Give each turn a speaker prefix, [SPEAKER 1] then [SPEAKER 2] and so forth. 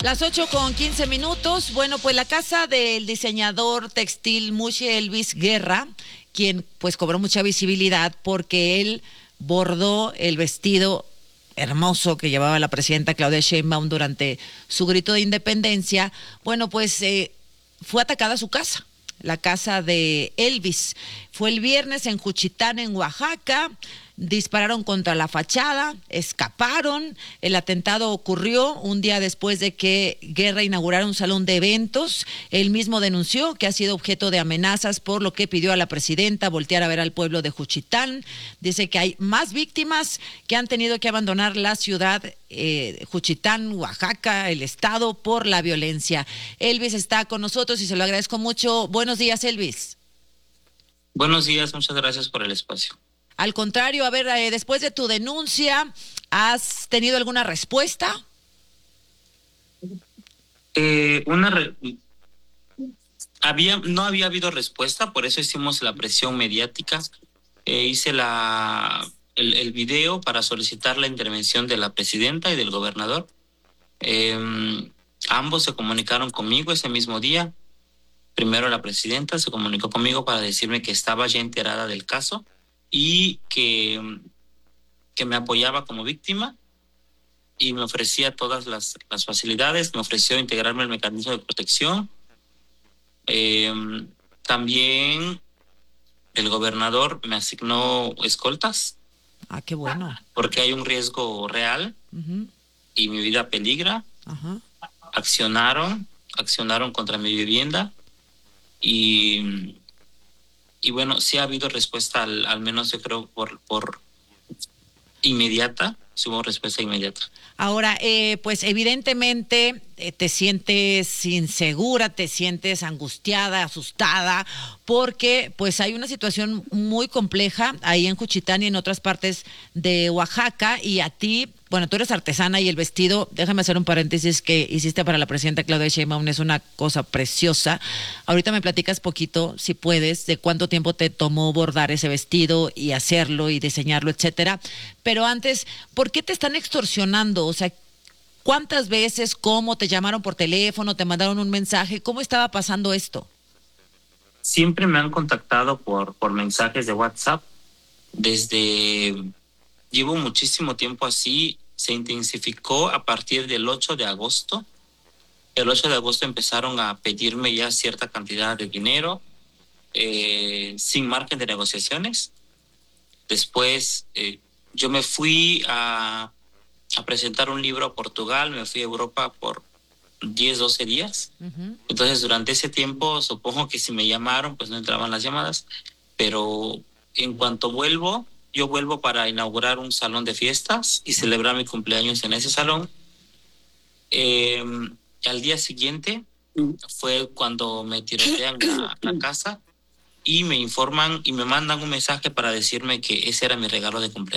[SPEAKER 1] Las 8:15. Bueno, pues la casa del diseñador textil Mushe Elvis Guerra, quien pues cobró mucha visibilidad porque él bordó el vestido hermoso que llevaba la presidenta Claudia Sheinbaum durante su grito de independencia. Bueno, pues fue atacada su casa, la casa de Elvis. Fue el viernes en Juchitán, en Oaxaca. Dispararon contra la fachada, escaparon. El atentado ocurrió un día después de que Guerra inaugurara un salón de eventos. Él mismo denunció que ha sido objeto de amenazas, por lo que pidió a la presidenta voltear a ver al pueblo de Juchitán. Dice que hay más víctimas que han tenido que abandonar la ciudad, Juchitán, Oaxaca, el estado, por la violencia. Elvis está con nosotros y se lo agradezco mucho. Buenos días, Elvis.
[SPEAKER 2] Buenos días, muchas gracias por el espacio.
[SPEAKER 1] Al contrario, a ver, después de tu denuncia, ¿has tenido alguna respuesta?
[SPEAKER 2] No había habido respuesta, por eso hicimos la presión mediática. Hice el video para solicitar la intervención de la presidenta y del gobernador. Ambos se comunicaron conmigo ese mismo día. Primero la presidenta se comunicó conmigo para decirme que estaba ya enterada del caso y que me apoyaba como víctima y me ofrecía todas las facilidades, me ofreció integrarme al mecanismo de protección. También el gobernador me asignó escoltas.
[SPEAKER 1] Ah, qué bueno.
[SPEAKER 2] Porque hay un riesgo real.
[SPEAKER 1] Uh-huh.
[SPEAKER 2] Y mi vida peligra.
[SPEAKER 1] Uh-huh.
[SPEAKER 2] Accionaron contra mi vivienda y bueno, sí ha habido respuesta, al menos yo creo por inmediata, sí hubo respuesta inmediata.
[SPEAKER 1] Ahora, pues evidentemente te sientes insegura, te sientes angustiada, asustada, porque pues hay una situación muy compleja ahí en Juchitán y en otras partes de Oaxaca, y a ti, bueno, tú eres artesana y el vestido, déjame hacer un paréntesis, que hiciste para la presidenta Claudia Sheinbaum es una cosa preciosa. Ahorita me platicas poquito, si puedes, de cuánto tiempo te tomó bordar ese vestido y hacerlo y diseñarlo, etcétera. Pero antes, ¿por qué te están extorsionando? O sea, ¿cuántas veces, cómo te llamaron por teléfono, te mandaron un mensaje? ¿Cómo estaba pasando esto?
[SPEAKER 2] Siempre me han contactado por mensajes de WhatsApp. Llevo muchísimo tiempo así. Se intensificó a partir del 8 de agosto. El 8 de agosto empezaron a pedirme ya cierta cantidad de dinero, sin margen de negociaciones. Después yo me fui a presentar un libro a Portugal, me fui a Europa por 10, 12 días. Uh-huh. Entonces, durante ese tiempo, supongo que si me llamaron, pues no entraban las llamadas. Pero en cuanto yo vuelvo para inaugurar un salón de fiestas y celebrar mi cumpleaños en ese salón. Al día siguiente fue cuando me tirotean la casa y me informan y me mandan un mensaje para decirme que ese era mi regalo de cumpleaños.